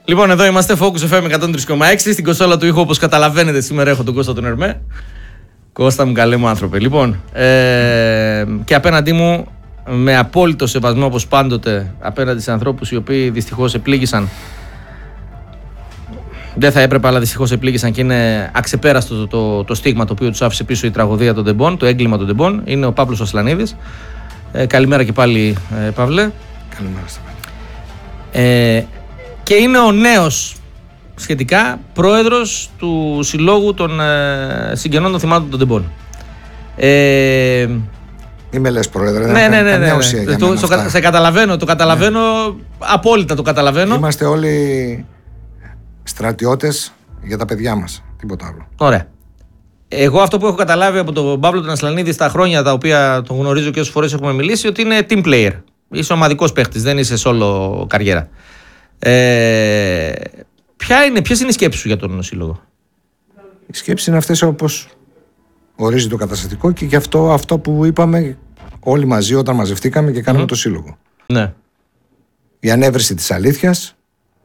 Λοιπόν, εδώ είμαστε, Focus FM 103,6. Στην κονσόλα του ήχου, όπως καταλαβαίνετε, σήμερα έχω τον Κώστα τον Ερμέ. Κώστα μου, καλέ μου άνθρωπε. Λοιπόν, και απέναντί μου, με απόλυτο σεβασμό, όπως πάντοτε, απέναντι σε ανθρώπους οι οποίοι δυστυχώς επλήγησαν. Δεν θα έπρεπε, αλλά δυστυχώς επλήγησαν και είναι αξεπέραστο το στίγμα το οποίο τους άφησε πίσω η τραγωδία των Ντεμπών, το έγκλημα των Ντεμπών. Είναι ο Παύλος Ασλανίδης. Καλημέρα και πάλι, Παύλε. Καλημέρα στα και είναι ο νέος σχετικά πρόεδρος του Συλλόγου των Συγγενών των Θυμάτων των Ντεμπών. Μη με λες πρόεδρε, ναι. Σε καταλαβαίνω, το καταλαβαίνω, απόλυτα το καταλαβαίνω. Είμαστε όλοι στρατιώτες για τα παιδιά μας, τίποτα άλλο. Ωραία. Εγώ αυτό που έχω καταλάβει από τον Παύλο τον Ασλανίδη στα χρόνια τα οποία τον γνωρίζω και όσες φορές έχουμε μιλήσει, ότι είναι team player. Είσαι ομαδικός παίχτης, δεν είσαι solo καριέρα. Ποιες είναι οι σκέψεις σου για τον σύλλογο? Οι σκέψεις είναι αυτές όπως ορίζει το καταστατικό και γι' αυτό που είπαμε όλοι μαζί όταν μαζευτήκαμε και κάναμε το σύλλογο. Ναι. Η ανέβρεση της αλήθειας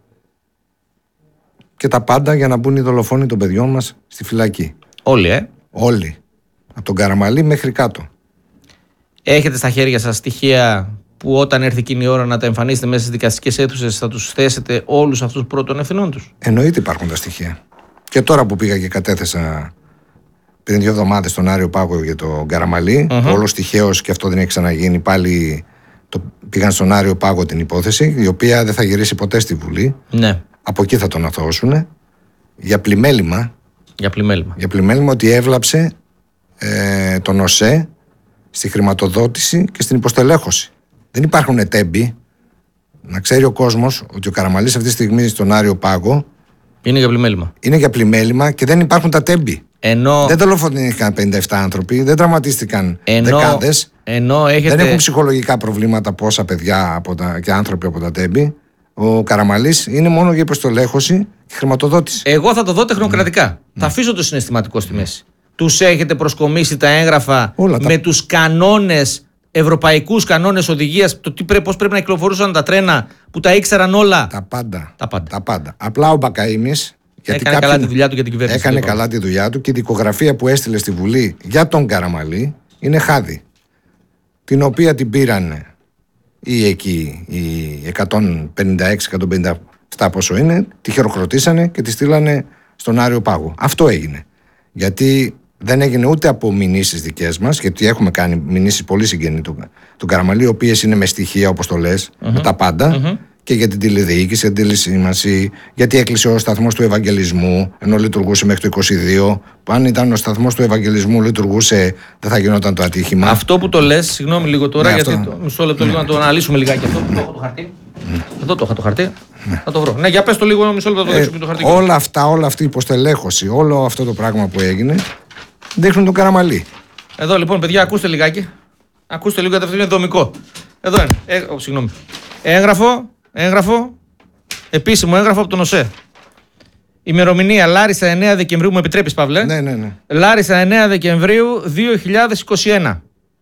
και τα πάντα για να μπουν οι δολοφόνοι των παιδιών μας στη φυλακή. Όλοι, Όλοι. Από τον Καραμαλή μέχρι κάτω. Έχετε στα χέρια σας στοιχεία που όταν έρθει εκείνη η ώρα να τα εμφανίσετε μέσα στις δικαστικές αίθουσες θα τους θέσετε όλους αυτούς πρώτων ευθυνών τους? Εννοείται υπάρχουν τα στοιχεία. Και τώρα που πήγα και κατέθεσα πριν 2 εβδομάδες στον Άριο Πάγο για τον Καραμαλή, όλος τυχαίως και αυτό δεν έχει ξαναγίνει, πάλι πήγαν στον Άριο Πάγο την υπόθεση, η οποία δεν θα γυρίσει ποτέ στη Βουλή. Ναι. Από εκεί θα τον αθωώσουν για πλημέλημα. Για πλημέλημα ότι έβλαψε τον ΟΣΕ στη χρηματοδότηση και στην υποστελέχωση. Δεν υπάρχουν τέμπη. Να ξέρει ο κόσμος ότι ο Καραμαλής αυτή τη στιγμή στον Άριο Πάγο είναι για πλημέλημα. Είναι για πλημέλημα και δεν υπάρχουν τα τέμπη. Δεν δολοφονήθηκαν 57 άνθρωποι, δεν τραυματίστηκαν δεκάδες. Δεν έχουν ψυχολογικά προβλήματα πόσα παιδιά και άνθρωποι από τα τέμπη. Ο Καραμαλής είναι μόνο για υποστελέχωση και χρηματοδότηση. Εγώ θα το δω τεχνοκρατικά. Θα αφήσω το συναισθηματικό στη μέση. Τους έχετε προσκομίσει τα έγγραφα με τους κανόνες, ευρωπαϊκούς κανόνες οδηγίας, το πώς πρέπει να κυκλοφορούσαν τα τρένα που τα ήξεραν όλα? Τα πάντα. Απλά ο Μπακαΐμης έκανε καλά τη δουλειά του για την κυβέρνηση. Έκανε καλά τη δουλειά του και η δικογραφία που έστειλε στη Βουλή για τον Καραμαλή είναι χάδι. Την οποία την πήραν οι 156-157 πόσο είναι, τη χειροκροτήσανε και τη στείλανε στον Άριο Πάγο. Αυτό έγινε. Γιατί δεν έγινε ούτε από μηνύσεις δικές μας, γιατί έχουμε κάνει μηνύσεις πολύ συγγενή του Καραμαλή, οι οποίες είναι με στοιχεία, όπως το λες, με τα πάντα, και για την τηλεδιοίκηση, για την τηλεσήμανση, γιατί έκλεισε ο σταθμός του Ευαγγελισμού, ενώ λειτουργούσε μέχρι το 22. Που αν ήταν ο σταθμός του Ευαγγελισμού λειτουργούσε, δεν θα γινόταν το ατύχημα. Αυτό που το λες, συγγνώμη λίγο τώρα, γιατί μισό λεπτό να το αναλύσουμε λιγάκι αυτό. Το έχω το χαρτί. Εδώ το είχα το χαρτί. Θα το βρω. Ναι, για πες το λίγο, μισό λεπτό να το δείξουμε το χαρτί. Όλη αυτή η υποστελέχωση, όλο αυτό το πράγμα που έγινε, δείχνουν τον Καραμαλή. Εδώ λοιπόν, παιδιά, ακούστε λιγάκι. Ακούστε λίγο, γιατί αυτό είναι δομικό. Εδώ είναι. Συγγνώμη. Έγγραφο. Επίσημο έγγραφο από τον ΟΣΕ. Ημερομηνία Λάρισα 9 Δεκεμβρίου. Μου επιτρέπεις, Παύλε? Ναι. Λάρισα 9 Δεκεμβρίου 2021.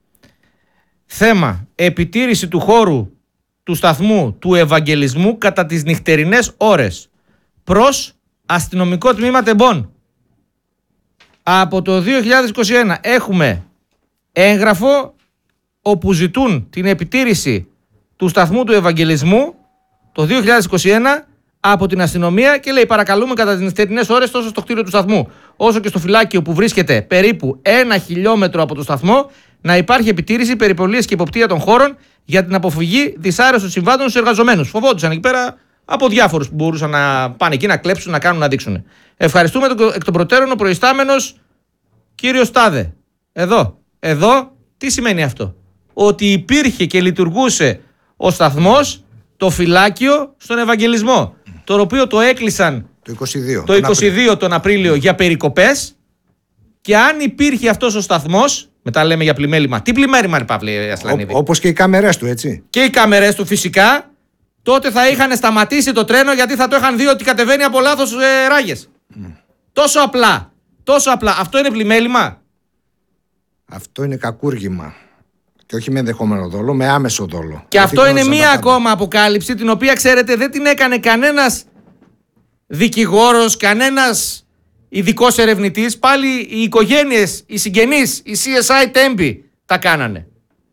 Θέμα: επιτήρηση του χώρου του σταθμού του Ευαγγελισμού κατά τις νυχτερινές ώρες προς αστυνομικό τμήμα Τεμπών. Από το 2021 έχουμε έγγραφο όπου ζητούν την επιτήρηση του σταθμού του Ευαγγελισμού το 2021 από την αστυνομία και λέει: παρακαλούμε κατά τις νυχτερινές ώρες τόσο στο κτίριο του σταθμού όσο και στο φυλάκιο που βρίσκεται περίπου 1 χιλιόμετρο από το σταθμό να υπάρχει επιτήρηση, περιπολίες και υποπτία των χώρων για την αποφυγή δυσάρεστων συμβάντων στους εργαζομένους. Φοβόντουσαν εκεί πέρα από διάφορους που μπορούσαν να πάνε εκεί, να κλέψουν, να κάνουν, να δείξουν. Ευχαριστούμε εκ των προτέρων ο προϊστάμενος κύριος Τάδε. Εδώ τι σημαίνει αυτό? Ότι υπήρχε και λειτουργούσε ο σταθμός, το φυλάκιο στον Ευαγγελισμό, το οποίο το έκλεισαν το 22 τον Απρίλιο για περικοπές, και αν υπήρχε αυτός ο σταθμός, μετά λέμε για πλημέλημα. Τι πλημέλημα, Παύλε Ασλανίδη? Όπως και οι κάμερες του, έτσι. Και οι κάμερες του φυσικά, τότε θα είχαν σταματήσει το τρένο, γιατί θα το είχαν δει ότι κατεβαίνει από λάθος ράγες. Τόσο απλά. Αυτό είναι πλημέλημα? Αυτό είναι κακούργημα. Και όχι με ενδεχόμενο δόλο, με άμεσο δόλο. Και αυτό είναι μία ακόμα αποκάλυψη, την οποία ξέρετε δεν την έκανε κανένας δικηγόρος, κανένας ειδικός ερευνητής. Πάλι οι οικογένειες, οι συγγενείς, οι CSI Τέμπη τα κάνανε.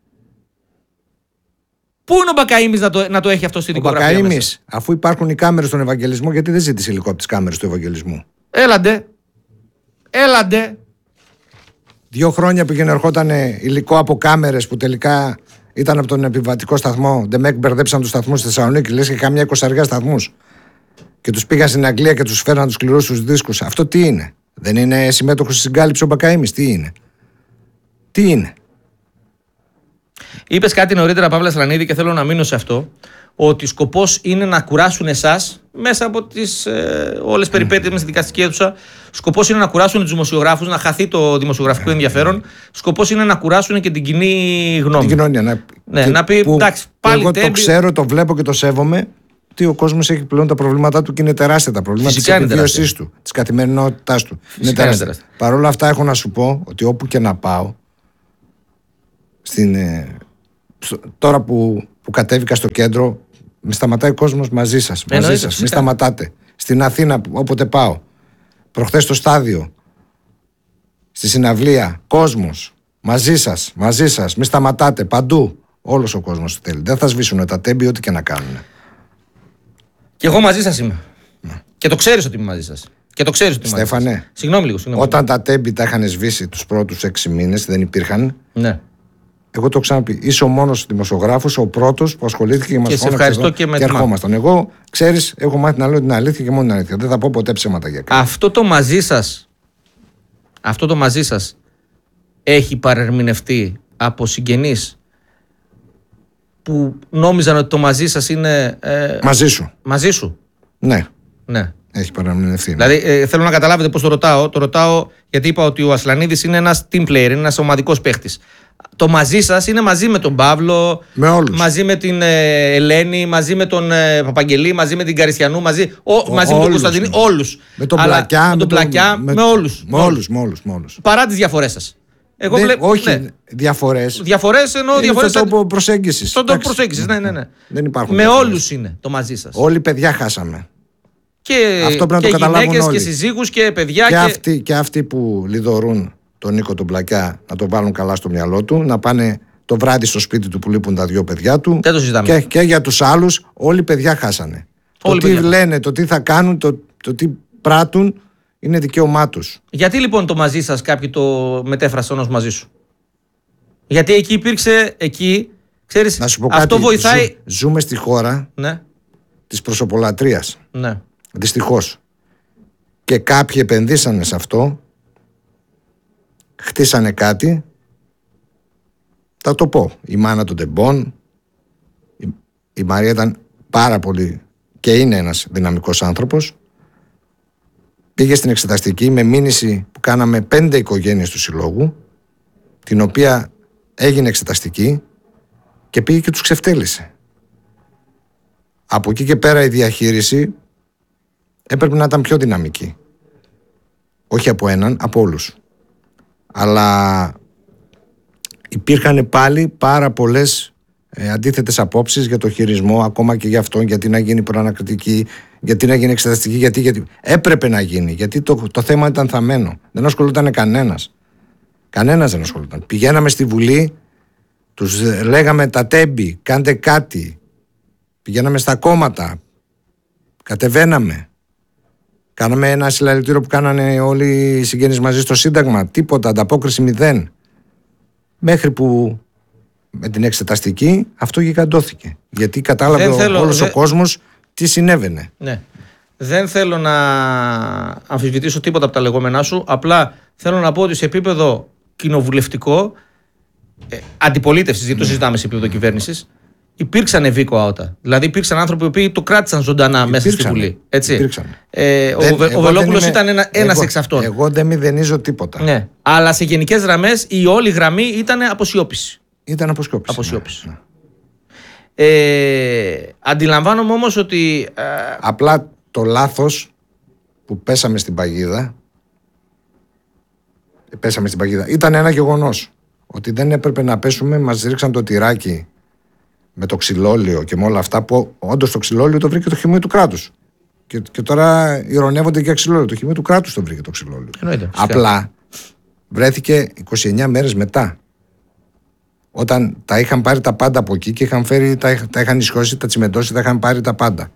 Πού είναι ο Μπακαΐμης να το έχει αυτό στη δικογραφία? Ο Μπακαΐμης, αφού υπάρχουν οι κάμερες στον Ευαγγελισμό, γιατί δεν ζήτησε υλικό από τις κάμερες του Ευαγγελισμού? Έλαντε. 2 χρόνια πήγαινε ερχόταν υλικό από κάμερες που τελικά ήταν από τον επιβατικό σταθμό. Δεν με μπερδέψαν τους σταθμούς στη Θεσσαλονίκη, λες και καμιά 20 σταθμούς. Και τους πήγαν στην Αγγλία και τους φέραν τους σκληρούς τους δίσκους. Αυτό τι είναι? Δεν είναι συμμέτοχος στη συγκάλυψη ο Μπακαΐμης? Τι είναι? Είπες κάτι νωρίτερα, Παύλα Σλανίδη, και θέλω να μείνω σε αυτό. Ότι σκοπός είναι να κουράσουν εσάς μέσα από τις όλες περιπέτειες μέσα στη δικαστική αίθουσα. Σκοπός είναι να κουράσουν τους δημοσιογράφους, να χαθεί το δημοσιογραφικό ενδιαφέρον. Σκοπός είναι να κουράσουν και την κοινή γνώμη. Την κοινωνία. Να πει εντάξει, πάλι εγώ το ξέρω, το βλέπω και το σέβομαι. Ότι ο κόσμος έχει πλέον τα προβλήματά του και είναι τεράστια τα προβλήματα της επιβίωσής του, της καθημερινότητάς του. Είναι τεράστια. Παρ' όλα αυτά, έχω να σου πω ότι όπου και να πάω, τώρα που κατέβηκα στο κέντρο, με σταματάει ο κόσμος μαζί σας. Μην σταματάτε. Στην Αθήνα, όποτε πάω. Προχθές στο στάδιο, στη συναυλία, κόσμος. Μαζί σας. Μην σταματάτε. Παντού. Όλος ο κόσμος θέλει. Δεν θα σβήσουν τα Τέμπη, ό,τι και να κάνουν. Και εγώ μαζί σας είμαι. Ναι. Και το ξέρεις ότι είμαι μαζί σας. Στέφανε, συγγνώμη λίγο. Όταν τα Τέμπη τα είχαν σβήσει τους πρώτους 6 μήνες, δεν υπήρχαν. Ναι. Εγώ το ξαναπεί. Είσαι ο μόνος δημοσιογράφος, ο πρώτος που ασχολήθηκε και μας φώναξε. Και σε ευχαριστώ και με ερχόμασταν. Εγώ, ξέρεις, έχω μάθει να λέω την αλήθεια και μόνο την αλήθεια. Δεν θα πω ποτέ ψέματα για κάτι. Αυτό το μαζί σας έχει παρερμηνευτεί από συγγενείς που νόμιζαν ότι το μαζί σας είναι. Μαζί σου. Ναι. Έχει παραμεινευτεί. Δηλαδή θέλω να καταλάβετε πώς το ρωτάω. Το ρωτάω γιατί είπα ότι ο Ασλανίδης είναι ένας team player, είναι ένας ομαδικός παίχτης. Το μαζί σας είναι μαζί με τον Παύλο, με όλους. Μαζί με την Ελένη, μαζί με τον Παπαγγελή, μαζί με την Καριστιανού, μαζί με τον Κωνσταντινή, όλους. Με τον Πλακιά, με όλους. Με όλους. Παρά τις διαφορές σας. Όχι διαφορές. Διαφορές εννοώ διαφορές. Στον τρόπο προσέγγισης. Ναι. Δεν υπάρχουν. Με όλους είναι το μαζί σας. Όλοι παιδιά χάσαμε. Αυτό πρέπει να το καταλάβουν γυναίκες όλοι. Και συζύγους και παιδιά. Και αυτοί που λιδωρούν τον Νίκο τον Πλακιά να το βάλουν καλά στο μυαλό του, να πάνε το βράδυ στο σπίτι του που λείπουν τα 2 παιδιά του. Δεν το συζητάμε. Και για τους άλλους, όλοι παιδιά χάσανε. Το τι λένε, το τι θα κάνουν, το τι πράττουν είναι δικαίωμά τους. Γιατί λοιπόν το μαζί σας κάποιοι το μετέφρασαν ως μαζί σου? Γιατί εκεί υπήρξε, ξέρεις, να σου πω αυτό κάτι, βοηθάει. Ζούμε στη χώρα της προσωπολατρίας. Ναι. Δυστυχώς. Και κάποιοι επενδύσανε σε αυτό, χτίσανε κάτι, θα το πω. Η μάνα των Τεμπών, η Μαρία ήταν πάρα πολύ και είναι ένας δυναμικός άνθρωπος. Πήγε στην εξεταστική με μήνυση που κάναμε 5 οικογένειες του συλλόγου, την οποία έγινε εξεταστική και πήγε και τους ξεφτέλησε. Από εκεί και πέρα η διαχείριση έπρεπε να ήταν πιο δυναμική. Όχι από έναν, από όλους. Αλλά υπήρχαν πάλι πάρα πολλές αντίθετες απόψεις για το χειρισμό, ακόμα και για αυτό, γιατί να γίνει προανακριτική, γιατί να γίνει εξεταστική, γιατί έπρεπε να γίνει, γιατί το θέμα ήταν θαμμένο. Δεν ασχολούταν κανένας. Κανένας δεν ασχολούταν. Πηγαίναμε στη Βουλή, τους λέγαμε τα Τέμπη, κάντε κάτι. Πηγαίναμε στα κόμματα, κατεβαίναμε. Κάναμε ένα συλλαλητήριο που κάνανε όλοι οι συγγενείς μαζί στο Σύνταγμα. Τίποτα, ανταπόκριση 0. Μέχρι που με την εξεταστική αυτό γιγαντώθηκε. Γιατί κατάλαβε όλος ο κόσμος τι συνέβαινε. Ναι. Δεν θέλω να αμφισβητήσω τίποτα από τα λεγόμενά σου. Απλά θέλω να πω ότι σε επίπεδο κοινοβουλευτικό, αντιπολίτευσης, γιατί το συζητάμε σε επίπεδο κυβέρνησης, υπήρξαν βίκο άωτα. Δηλαδή υπήρξαν άνθρωποι που το κράτησαν ζωντανά μέσα στη Βουλή. Έτσι. Ο Βελόπουλος ήταν ένας εξ αυτών. Εγώ δεν μηδενίζω τίποτα. Ναι. Αλλά σε γενικές γραμμές η όλη γραμμή ήταν αποσιώπηση. Ήταν αποσιώπηση. Ναι. Αντιλαμβάνομαι όμως ότι. Απλά το λάθος που πέσαμε στην παγίδα. Ήταν ένα γεγονός. Ότι δεν έπρεπε να πέσουμε, μας ρίξαν το τυράκι με το ξυλόλαιο και με όλα αυτά που όντως το ξυλόλαιο το βρήκε το χυμείο του κράτους. Και τώρα ειρωνεύονται και αξιλόλιο. Το χειμώνα του κράτους το βρήκε το ξυλόλιο. Απλά βρέθηκε 29 μέρες μετά. Όταν τα είχαν πάρει τα πάντα από εκεί και είχαν φέρει, τα είχαν ισχώσει, τα τσιμεντώσει, τα είχαν πάρει τα πάντα.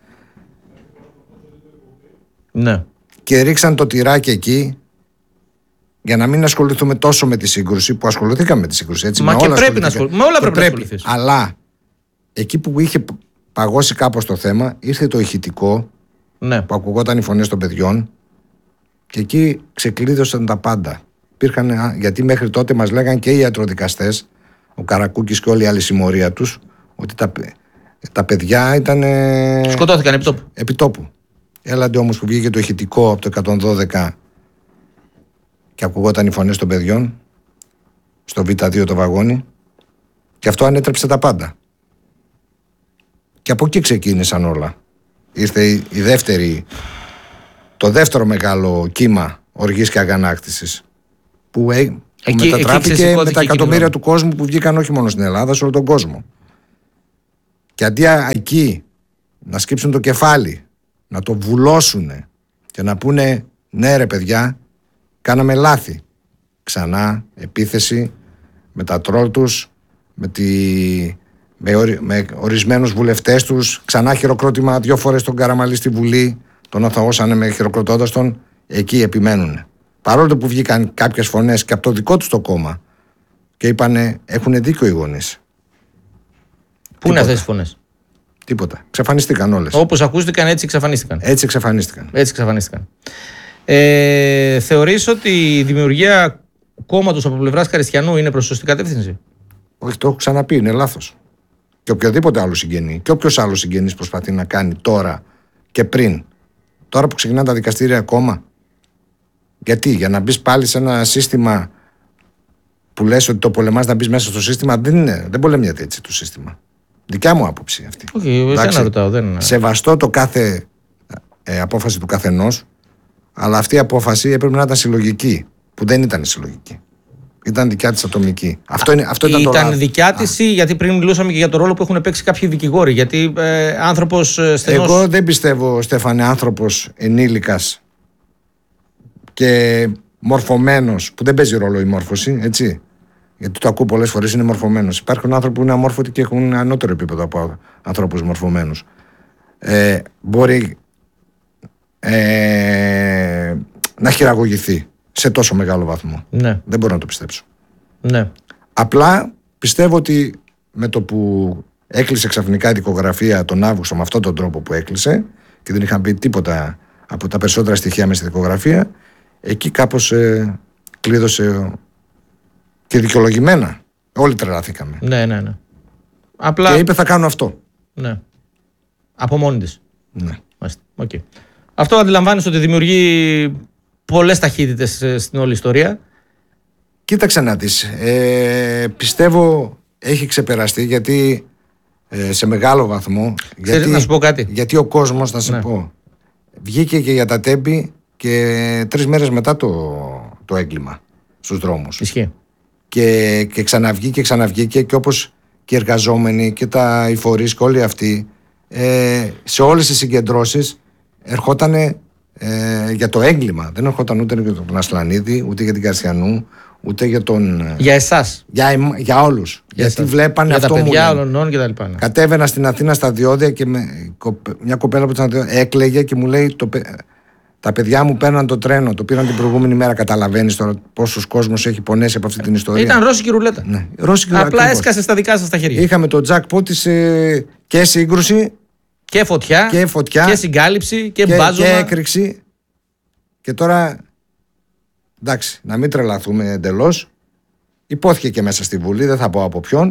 Ναι. Και ρίξαν το τυράκι εκεί για να μην ασχοληθούμε τόσο με τη σύγκρουση που ασχοληθήκαμε με τη σύγκρουση. Έτσι, Μα και πρέπει να ασχοληθούμε. Με όλα πρέπει να ασχοληθείς. Αλλά εκεί που είχε παγώσει κάπως το θέμα, ήρθε το ηχητικό που ακουγόταν οι φωνές των παιδιών και εκεί ξεκλείδωσαν τα πάντα. Γιατί μέχρι τότε μας λέγαν και οι ιατροδικαστές, ο Καρακούκης και όλη η άλλη συμμορία τους, ότι τα παιδιά ήταν. Σκοτώθηκαν επί τόπου. Έλαντε όμως που βγήκε το ηχητικό από το 112 και ακουγόταν οι φωνές των παιδιών στο Β2 το βαγόνι και αυτό ανέτρεψε τα πάντα. Και από εκεί ξεκίνησαν όλα. Ήρθε το δεύτερο μεγάλο κύμα οργής και αγανάκτησης που μετατράπηκε με τα εκατομμύρια του κόσμου που βγήκαν όχι μόνο στην Ελλάδα, σε όλο τον κόσμο. Και αντί εκεί να σκύψουν το κεφάλι, να το βουλώσουνε και να πούνε ναι ρε παιδιά, κάναμε λάθη. Ξανά επίθεση με τα τρόλ τους, με ορισμένους βουλευτές τους, ξανά χειροκρότημα 2 φορές τον Καραμαλή στη Βουλή, τον αθωώσανε με χειροκροτώντας τον, εκεί επιμένουν. Παρόλο που βγήκαν κάποιες φωνές και από το δικό τους το κόμμα και είπανε έχουν δίκιο οι γονείς. Πού είναι αυτές οι φωνές? Τίποτα. Εξαφανίστηκαν όλες. Όπως ακούστηκαν, έτσι εξαφανίστηκαν. Έτσι εξαφανίστηκαν. Θεωρείς ότι η δημιουργία κόμματος από πλευράς Χαριστιανού είναι προς σωστή κατεύθυνση? Όχι, το έχω ξαναπεί, είναι λάθος. Και οποιοδήποτε άλλο συγγενή, και όποιος άλλος συγγενής προσπαθεί να κάνει τώρα και πριν, τώρα που ξεκινάνε τα δικαστήρια ακόμα. Γιατί, για να μπεις πάλι σε ένα σύστημα που λες ότι το πολεμάς να μπεις μέσα στο σύστημα, δεν πολεμιέται έτσι το σύστημα. Δικιά μου άποψη αυτή. Όχι, εσένα ρωτάω. Σεβαστώ το κάθε απόφαση του καθενός, αλλά αυτή η απόφαση έπρεπε να ήταν συλλογική, που δεν ήταν συλλογική. Ήταν δικιά της ατομική. Αυτό ήταν το λάθος. Ήταν δικιά της, γιατί πριν μιλούσαμε και για το ρόλο που έχουν παίξει κάποιοι δικηγόροι. Γιατί άνθρωπος στενός. Εγώ δεν πιστεύω, Στέφανε, άνθρωπος ενήλικας και μορφωμένος, που δεν παίζει ρόλο η μόρφωση, έτσι. Γιατί το ακούω πολλές φορές, είναι μορφωμένος. Υπάρχουν άνθρωποι που είναι αμόρφωτοι και έχουν ανώτερο επίπεδο από ανθρώπους μορφωμένους. Μπορεί να χειραγωγηθεί σε τόσο μεγάλο βαθμό. Ναι. Δεν μπορώ να το πιστέψω. Ναι. Απλά πιστεύω ότι με το που έκλεισε ξαφνικά η δικογραφία τον Αύγουστο με αυτόν τον τρόπο που έκλεισε και δεν είχαν πει τίποτα από τα περισσότερα στοιχεία μέσα στη δικογραφία, εκεί κάπως κλείδωσε και δικαιολογημένα. Όλοι τρελαθήκαμε. Ναι. Απλά... Και είπε θα κάνω αυτό. Ναι. Από μόνη της. Ναι. Okay. Αυτό αντιλαμβάνεις ότι δημιουργεί πολλές ταχύτητες στην όλη ιστορία. Κοίταξε να δεις. Πιστεύω έχει ξεπεραστεί γιατί σε μεγάλο βαθμό. Γιατί, να σου πω κάτι. Γιατί ο κόσμος, να σε πω, βγήκε και για τα τέμπη και 3 μέρες μετά το έγκλημα στους δρόμους. Ισχύει. Και ξαναβγήκε και όπως και οι εργαζόμενοι και οι φορείς και όλοι αυτοί σε όλες τις συγκεντρώσεις ερχότανε για το έγκλημα. Δεν ερχόταν ούτε για τον Ασλανίδη, ούτε για την Καριστιανού, ούτε για τον. Για εσάς. Για όλους. Γιατί βλέπανε για αυτό τα παιδιά μου όλων και τα λοιπά. Κατέβαινα στην Αθήνα στα διόδια και μια κοπέλα που ήταν έκλαιγε και μου λέει: τα παιδιά μου παίρναν το τρένο, το πήραν την προηγούμενη μέρα. Καταλαβαίνεις τώρα πόσος κόσμος έχει πονέσει από αυτή την ιστορία. Ήταν ρώσικη ρουλέτα. Ναι, ρώσικη ρουλέτα. Απλά έσκασε στα δικά σας τα χέρια. Είχαμε το jackpot της και σύγκρουση. Και φωτιά. Και συγκάλυψη. Και μπάζωμα. Και έκρηξη. Και τώρα. Εντάξει, να μην τρελαθούμε εντελώς. Υπόθηκε και μέσα στη Βουλή, δεν θα πω από ποιον.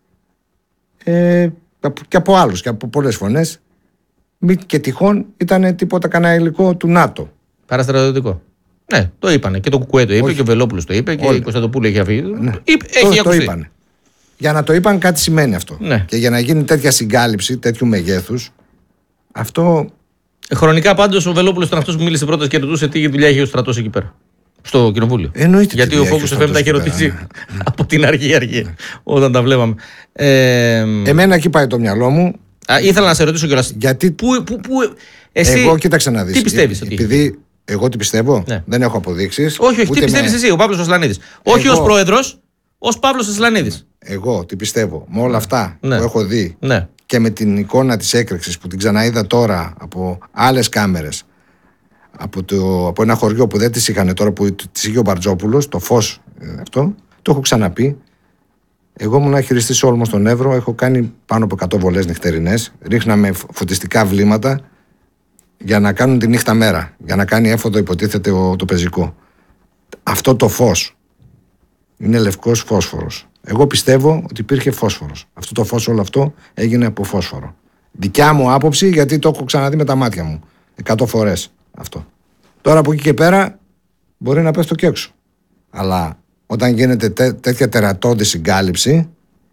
Και από άλλους και από πολλές φωνές. Και τυχόν ήταν τίποτα κανένα υλικό του ΝΑΤΟ. Παραστρατιωτικό. Ναι, το είπανε. Και το Κουκουέ το είπε. Όχι. Και ο Βελόπουλος το είπε. Και η Κωνσταντοπούλου έχει αφήσει. Ναι. Έχει το είπανε. Για να το είπαν, κάτι σημαίνει αυτό. Ναι. Και για να γίνει τέτοια συγκάλυψη, τέτοιου μεγέθους, αυτό. Χρονικά πάντως ο Βελόπουλος ήταν αυτός που μίλησε πρώτα και ρωτούσε τι δουλειά είχε ο στρατός εκεί πέρα. Στο κοινοβούλιο. Εννοείται. Γιατί ο Focus FM τα είχε ρωτήσει από την αρχή. Όταν τα βλέπαμε. Εμένα εκεί πάει το μυαλό μου. Ήθελα να σε ρωτήσω κιόλας. Γιατί. Εσύ, εγώ κοίταξε να δεις. Τι πιστεύεις? Επειδή εγώ τι πιστεύω, δεν έχω αποδείξεις. Όχι, τι πιστεύεις εσύ, ο Παύλος Ασλανίδης? Όχι ως πρόεδρος, ως Παύλος Ασλανίδης. Εγώ τι πιστεύω, με όλα αυτά που έχω δει και με την εικόνα της έκρηξης που την ξαναείδα τώρα από άλλες κάμερες, από ένα χωριό που δεν τις είχαν τώρα, που τις είχε ο Μπαρτζόπουλος, το φως αυτό, το έχω ξαναπεί. Εγώ ήμουν χειριστής όλμο στον Εύρο, έχω κάνει πάνω από 100 βολές νυχτερινές, ρίχναμε φωτιστικά βλήματα για να κάνουν τη νύχτα μέρα, για να κάνει έφοδο υποτίθεται το πεζικό. Αυτό το φως είναι λευκός φόσφορος. Εγώ πιστεύω ότι υπήρχε φόσφορος. Αυτό το φως, όλο αυτό έγινε από φόσφορο. Δικιά μου άποψη, γιατί το έχω ξαναδεί με τα μάτια μου 100 φορές αυτό. Τώρα από εκεί και πέρα μπορεί να πέφτω και έξω. Αλλά όταν γίνεται τέτοια τερατώδη συγκάλυψη,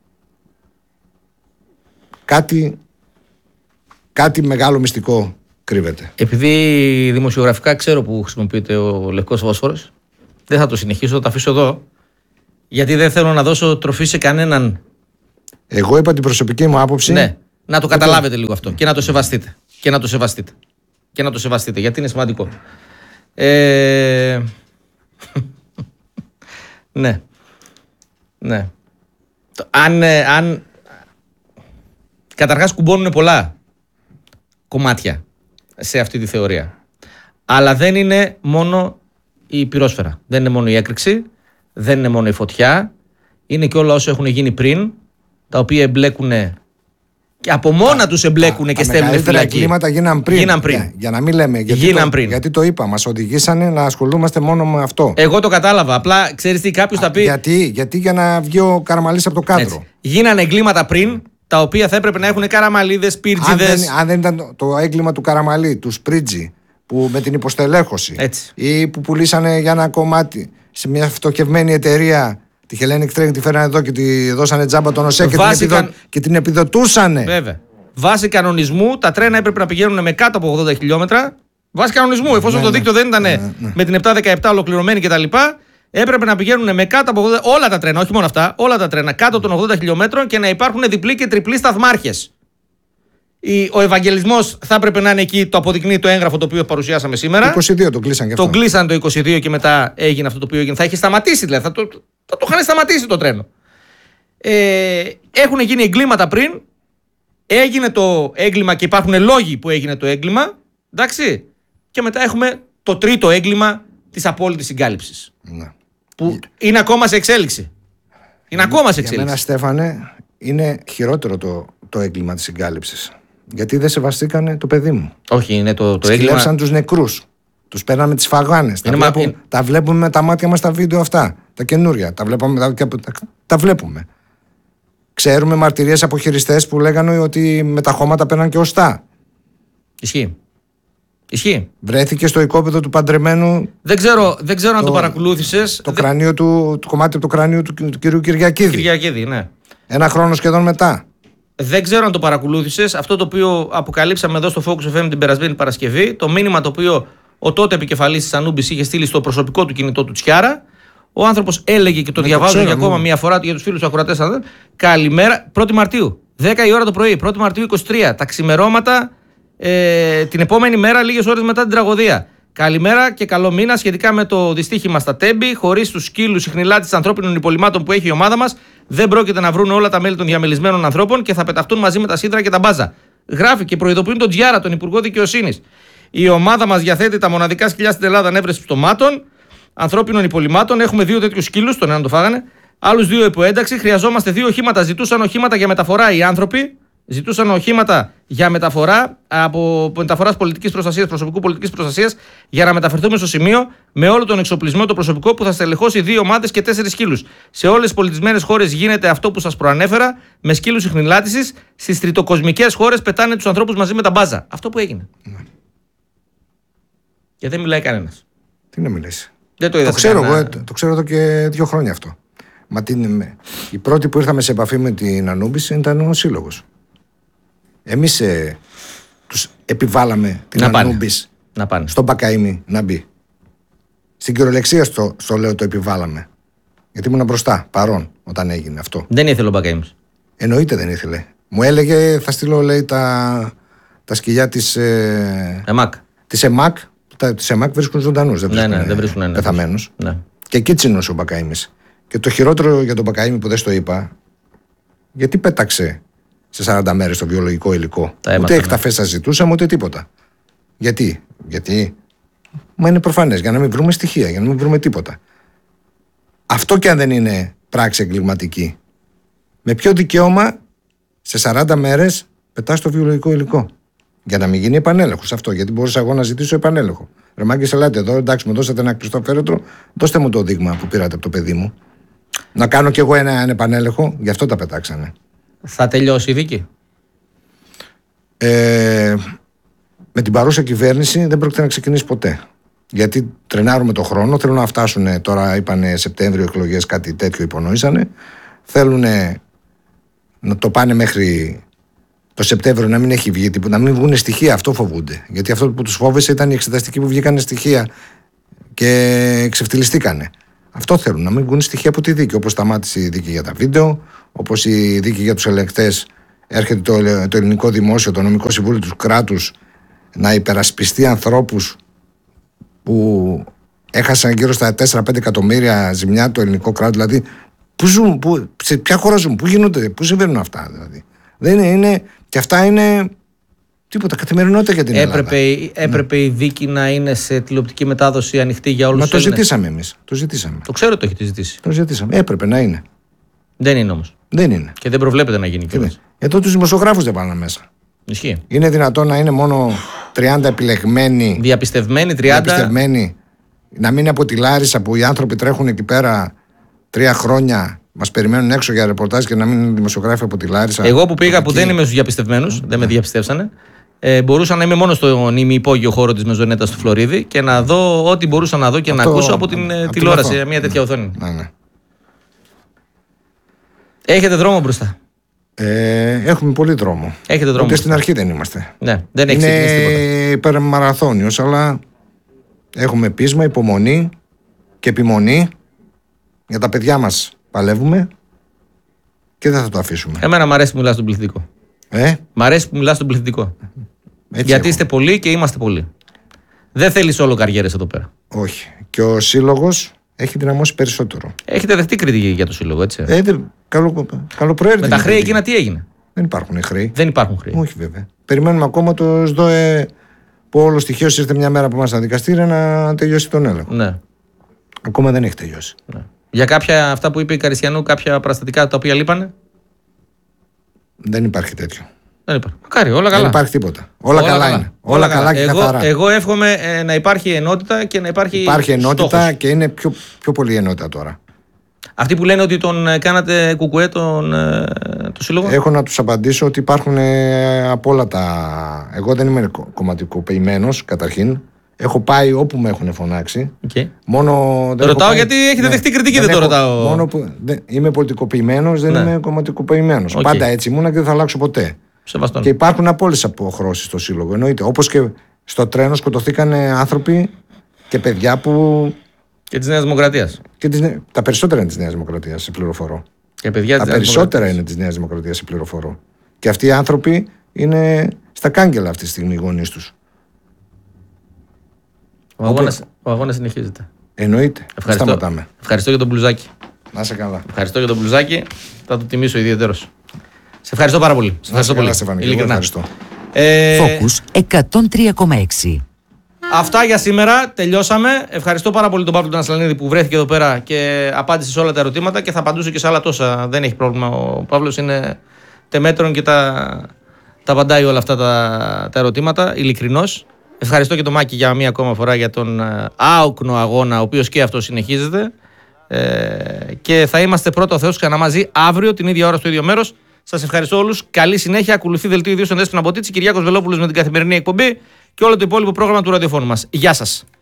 κάτι μεγάλο μυστικό κρύβεται. Επειδή δημοσιογραφικά ξέρω που χρησιμοποιείται ο λευκός φόσφορος, δεν θα το συνεχίσω, θα το αφήσω εδώ, γιατί δεν θέλω να δώσω τροφή σε κανέναν. Εγώ είπα την προσωπική μου άποψη. Ναι, να το καταλάβετε λίγο αυτό και να το σεβαστείτε. Και να το σεβαστείτε, γιατί είναι σημαντικό. Ναι. Αν καταρχάς κουμπώνουν πολλά κομμάτια σε αυτή τη θεωρία. Αλλά δεν είναι μόνο η πυρόσφαιρα. Δεν είναι μόνο η έκρηξη. Δεν είναι μόνο η φωτιά. Είναι και όλα όσα έχουν γίνει πριν, τα οποία εμπλέκουν και από μόνα τους εμπλέκουν και στέλνουν φυλακή. Τα μεγαλύτερα εγκλήματα γίναν πριν. Για να μην λέμε. Γιατί το είπα. Μας οδηγήσανε να ασχολούμαστε μόνο με αυτό. Εγώ το κατάλαβα. Απλά ξέρεις τι, κάποιος θα πει. Γιατί για να βγει ο Καραμαλής από το κάδρο. Έτσι. Γίνανε εγκλήματα πριν, τα οποία θα έπρεπε να έχουν Καραμαλίδες, Πίρτζιδες. Αν δεν ήταν το έγκλημα του Καραμαλή, του Σπρίτζι, που με την υποστελέχωση, ή που πουλήσανε για ένα κομμάτι σε μια φτωχευμένη εταιρεία. Τη Hellenic Trade τη φέρανε εδώ και τη δώσανε τζάμπα τον ΟΣΕ και την επιδοτούσανε. Βέβαια. Βάσει κανονισμού τα τρένα έπρεπε να πηγαίνουν με κάτω από 80 χιλιόμετρα. Βάσει κανονισμού, εφόσον το δίκτυο δεν ήταν με την 717 ολοκληρωμένη κτλ. Έπρεπε να πηγαίνουν με κάτω από 80, όλα τα τρένα, όχι μόνο αυτά, όλα τα τρένα κάτω των 80 χιλιόμετρων και να υπάρχουν διπλοί και τριπλοί σταθμάρχες. Ο Ευαγγελισμός θα έπρεπε να είναι εκεί, το αποδεικνύει το έγγραφο το οποίο παρουσιάσαμε σήμερα. Το 22 το κλείσαν και αυτό. Το κλείσαν το 22 και μετά έγινε αυτό το οποίο έγινε. Θα είχε σταματήσει δηλαδή. Θα το είχαν σταματήσει το τρένο. Έχουν γίνει εγκλήματα πριν. Έγινε το έγκλημα και υπάρχουν λόγοι που έγινε το έγκλημα. Εντάξει. Και μετά έχουμε το τρίτο έγκλημα της απόλυτης συγκάλυψης. Ναι. Που είναι ακόμα σε εξέλιξη. Είναι ακόμα σε εξέλιξη. Για μένα, Στέφανε, είναι χειρότερο το έγκλημα της συγκάλυψης. Γιατί δεν σεβαστήκανε το παιδί μου. Όχι, είναι το έγκλημα. Σκυλεύσαν τους νεκρούς. Τους παίρναμε τις φαγάνες. Τα βλέπουμε με τα μάτια μας τα βίντεο αυτά. Τα καινούρια. Τα βλέπουμε. Ξέρουμε μαρτυρίες από χειριστές που λέγανε ότι με τα χώματα παίρναν και οστά. Ισχύει. Βρέθηκε στο οικόπεδο του παντρεμένου. Δεν ξέρω αν το παρακολούθησες. Το κομμάτι από το κρανίο του κυρίου Κυριακίδη. Κυριακίδη, ναι. Ένα χρόνο σχεδόν μετά. Δεν ξέρω αν το παρακολούθησες. Αυτό το οποίο αποκαλύψαμε εδώ στο Focus FM την περασμένη Παρασκευή, το μήνυμα το οποίο ο τότε επικεφαλής της Ανούμπης είχε στείλει στο προσωπικό του κινητό του Τσιάρα. Ο άνθρωπος έλεγε και το διαβάζω για ακόμα μία φορά για τους φίλους του ακροατές. Καλημέρα, 1η Μαρτίου, 10 η ώρα το πρωί, 1η Μαρτίου 23, τα ξημερώματα την επόμενη μέρα, λίγες ώρες μετά την τραγωδία. Καλημέρα και καλό μήνα σχετικά με το δυστύχημα στα Τέμπη. Χωρίς τους σκύλους συχνηλάτης ανθρώπινων υπολοιμάτων που έχει η ομάδα μας, δεν πρόκειται να βρουν όλα τα μέλη των διαμελισμένων ανθρώπων και θα πεταχτούν μαζί με τα σίδερα και τα μπάζα. Γράφει και προειδοποιούν τον Τζιάρα, τον Υπουργό Δικαιοσύνης. Η ομάδα μας διαθέτει τα μοναδικά σκυλιά στην Ελλάδα ανέβρεση πτωμάτων, ανθρώπινων υπολοιμάτων. Έχουμε 2 τέτοιους σκύλους, τον έναν το φάγανε. Άλλους 2 υπό ένταξη. Χρειαζόμαστε 2 οχήματα. Ζητούσαν οχήματα για μεταφορά οι άνθρωποι. Ζητούσαν οχήματα για μεταφορά από μεταφοράς πολιτικής προστασίας, προσωπικού πολιτικής προστασίας, για να μεταφερθούμε στο σημείο με όλο τον εξοπλισμό, το προσωπικό που θα στελεχώσει 2 ομάδες και 4 σκύλους. Σε όλες τις πολιτισμένες χώρες γίνεται αυτό που σας προανέφερα, με σκύλους συχνηλάτησης. Στις τριτοκοσμικές χώρες πετάνε τους ανθρώπους μαζί με τα μπάζα. Αυτό που έγινε. Ναι. Και δεν μιλάει κανένας. Τι να μιλήσει. Δεν το είδα. Το ξέρω εδώ και 2 χρόνια αυτό. Μα η πρώτη που ήρθαμε σε επαφή με την Ανούμπηση ήταν ο Σύλλογος. Εμείς τους επιβάλαμε την Ανούμπης στον Μπακαΐμι να μπει. Στην κυριολεξία στο λέω το επιβάλαμε. Γιατί ήμουν μπροστά, παρόν, όταν έγινε αυτό. Δεν ήθελε ο Μπακαΐμις. Εννοείται δεν ήθελε. Μου έλεγε θα στείλω, λέει, τα σκυλιά της ΕΜΑΚ. Της ΕΜΑΚ. Της ΕΜΑΚ βρίσκουν ζωντανούς, δεν βρίσκουν πεθαμένους. Ναι. Και εκεί τσίνωσε ο Μπακαήμης. Και το χειρότερο για τον Μπακαήμη που δεν στο είπα, γιατί πέταξε σε 40 μέρες το βιολογικό υλικό. Ούτε εκταφές θα ζητούσαμε, ούτε τίποτα. Γιατί? Μα είναι προφανές, για να μην βρούμε στοιχεία, για να μην βρούμε τίποτα. Αυτό κι αν δεν είναι πράξη εγκληματική. Με ποιο δικαίωμα σε 40 μέρες πετάς το βιολογικό υλικό? Για να μην γίνει επανέλεγχος αυτό. Γιατί μπορούσα εγώ να ζητήσω επανέλεγχο. Ρε μάγκες, ελάτε εδώ, εντάξει, μου δώσατε ένα κλειστό φέρετρο, δώστε μου το δείγμα που πήρατε από το παιδί μου. Να κάνω κι εγώ ένα επανέλεγχο, γι' αυτό τα πετάξανε. Θα τελειώσει η δίκη? Με την παρούσα κυβέρνηση δεν πρόκειται να ξεκινήσει ποτέ. Γιατί τρενάρουμε το χρόνο, θέλουν να φτάσουν, τώρα είπανε Σεπτέμβριο εκλογές, κάτι τέτοιο υπονοήσανε. Θέλουν να το πάνε μέχρι το Σεπτέμβριο, να μην έχει βγει τίποτα, να μην βγουν στοιχεία, αυτό φοβούνται. Γιατί αυτό που τους φόβησε ήταν οι εξεταστικοί που βγήκαν στοιχεία και ξεφτυλιστήκανε. Αυτό θέλουν, να μην βγουν στοιχεία από τη δίκη. Όπως σταμάτησε η δίκη για τα βίντεο, όπως η δίκη για τους ελεγκτές. Έρχεται το ελληνικό δημόσιο, το νομικό συμβούλιο του κράτους να υπερασπιστεί ανθρώπους που έχασαν γύρω στα 4-5 εκατομμύρια ζημιά το ελληνικό κράτος. Δηλαδή, πού ζουν, σε ποια χώρα ζουν, πού γίνονται, πού συμβαίνουν αυτά. Δηλαδή. Δεν είναι, και αυτά είναι τίποτα, καθημερινότητα για την Ελλάδα. Έπρεπε η δίκη να είναι σε τηλεοπτική μετάδοση ανοιχτή για όλους τους Έλληνες. Μα το ζητήσαμε εμείς. Το ξέρω ότι το έχετε ζητήσει. Το ζητήσαμε. Έπρεπε να είναι. Δεν είναι όμως. Δεν είναι. Και δεν προβλέπεται να γίνει κιόλας. Εδώ τους δημοσιογράφους δεν πάνε μέσα. Ισχύει. Είναι δυνατόν να είναι μόνο 30 επιλεγμένοι. Διαπιστευμένοι 30. Διαπιστευμένοι. Να μην είναι από τη Λάρισα που οι άνθρωποι τρέχουν εκεί πέρα 3 χρόνια, μας περιμένουν έξω για ρεπορτάζ και να μην είναι δημοσιογράφοι από τη Λάρισα. Εγώ που πήγα, που δεν είμαι στους διαπιστευμένους, δεν με διαπιστεύσανε, μπορούσα να είμαι μόνο στον ημιυπόγειο χώρο της Μεζονέτας του Φλωρίδη και να δω ό,τι μπορούσα να δω και να ακούσω από την τηλεόραση, μια τέτοια οθόνη. Ναι. Έχετε δρόμο μπροστά. Έχουμε πολύ δρόμο. Έχετε δρόμο. Ούτε στην αρχή δεν είμαστε. Ναι, δεν έχει ξεκινήσει τίποτα. Είναι υπερμαραθώνιος, αλλά έχουμε πείσμα, υπομονή και επιμονή. Για τα παιδιά μας παλεύουμε και δεν θα το αφήσουμε. Εμένα μου αρέσει που μιλάς στον πληθυντικό. Μ' αρέσει που μιλάς στον πληθυντικό. Γιατί είστε πολλοί και είμαστε πολλοί. Δεν θέλεις όλο καριέρες εδώ πέρα. Όχι. Και ο σύλλογος έχει δυναμώσει περισσότερο. Έχετε δεχτεί κριτική για το σύλλογο, έτσι? Καλοπροαίρετη. Με τα χρέη εκείνα τι έγινε? Δεν υπάρχουν χρέη. Δεν υπάρχουν χρέη. Όχι, βέβαια. Περιμένουμε ακόμα το ΣΔΟΕ που όλο στοιχείο ήρθε μια μέρα από εμάς στα δικαστήρια να τελειώσει τον έλεγχο. Ναι. Ακόμα δεν έχει τελειώσει. Ναι. Για κάποια, αυτά που είπε η Καριστιανού, κάποια παραστατικά τα οποία λείπανε. Δεν υπάρχει τέτοιο. Δεν υπάρχει. Μακάρι, όλα καλά. Δεν υπάρχει τίποτα. Όλα καλά είναι. Όλα καλά και καθαρά. Εγώ εύχομαι να υπάρχει ενότητα και να υπάρχει. Υπάρχει ενότητα στόχος. Και είναι πιο πολύ ενότητα τώρα. Αυτοί που λένε ότι τον κάνατε κουκουέ το σύλλογο. Έχω να τους απαντήσω ότι υπάρχουν από όλα τα. Εγώ δεν είμαι κομματικοποιημένος καταρχήν. Έχω πάει όπου με έχουν φωνάξει. Okay. Το ρωτάω γιατί έχετε δεχτεί κριτική, δεν το ρωτάω. Μόνο που είμαι πολιτικοποιημένος, δεν είμαι κομματικοποιημένος. Πάντα έτσι ήμουνα και δεν θα αλλάξω ποτέ. Σεβαστόν. Και υπάρχουν από όλες τις αποχρώσεις στο σύλλογο. Εννοείται. Όπως και στο τρένο σκοτωθήκαν άνθρωποι και παιδιά που. Και της Νέας Δημοκρατίας. Τα περισσότερα είναι της Νέας Δημοκρατίας, σε πληροφορώ. Και παιδιά τα περισσότερα είναι της Νέας Δημοκρατίας, σε πληροφορώ. Και αυτοί οι άνθρωποι είναι στα κάγκελα αυτή τη στιγμή οι γονείς τους. Ο αγώνας συνεχίζεται. Εννοείται. Ευχαριστώ για τον μπλουζάκι. Να είσαι καλά. Ευχαριστώ για τον μπλουζάκι. Θα το τιμήσω ιδιαίτερος. Σε ευχαριστώ πάρα πολύ. Σε ευχαριστώ πολύ. Ευχαριστώ. Focus 103,6. Αυτά για σήμερα. Τελειώσαμε. Ευχαριστώ πάρα πολύ τον Παύλο τον Ασλανίδη που βρέθηκε εδώ πέρα και απάντησε σε όλα τα ερωτήματα και θα απαντούσε και σε άλλα τόσα. Δεν έχει πρόβλημα. Ο Παύλος είναι τεμέτρον και τα απαντάει όλα αυτά τα ερωτήματα. Ειλικρινώς. Ευχαριστώ και τον Μάκη για μία ακόμα φορά για τον άοκνο αγώνα, ο οποίος και αυτό συνεχίζεται. Και θα είμαστε πρώτο Θεός ξανά μαζί αύριο την ίδια ώρα στο ίδιο μέρος. Σας ευχαριστώ όλους. Καλή συνέχεια. Ακολουθεί δελτίο ειδήσεων Δέσποινα Μποτίτση, Κυριάκος Βελόπουλος με την καθημερινή εκπομπή και όλο το υπόλοιπο πρόγραμμα του ραδιοφώνου μας. Γεια σας.